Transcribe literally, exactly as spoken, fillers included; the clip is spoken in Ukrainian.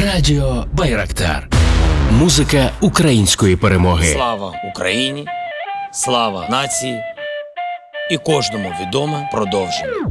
Радіо Байрактар. Музика української перемоги. Слава Україні, слава нації і кожному відоме продовження.